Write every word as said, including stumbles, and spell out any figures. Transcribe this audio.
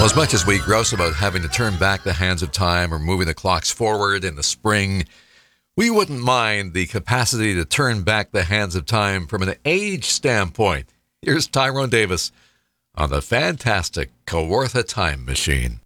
Well, as much as we grouse about having to turn back the hands of time or moving the clocks forward in the spring, we wouldn't mind the capacity to turn back the hands of time from an age standpoint. Here's Tyrone Davis on the fantastic Kawartha Time Machine.